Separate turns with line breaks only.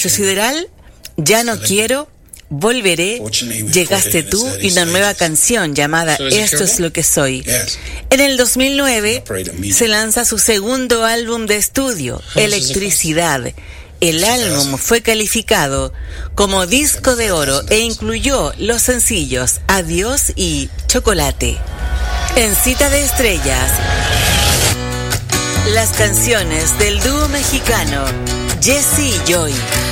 Su sideral, Ya no quiero, Volveré, Llegaste tú y una nueva canción llamada Esto es lo que soy. En el 2009 se lanza su segundo álbum de estudio, Electricidad. El álbum fue calificado como disco de oro e incluyó los sencillos Adiós y Chocolate. En Cita de Estrellas, las canciones del dúo mexicano Jesse y Joy.